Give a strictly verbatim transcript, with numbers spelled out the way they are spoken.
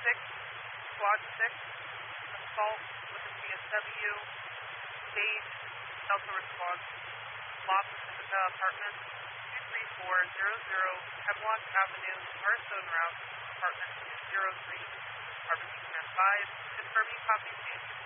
six, Squad six, assault with a C S W, Stage, Delta Response, Loft Pacifica Apartments, two three four zero zero, Hemlock Avenue, Firestone Route, Apartment two zero three, Harvard Command five, confirming copy stage.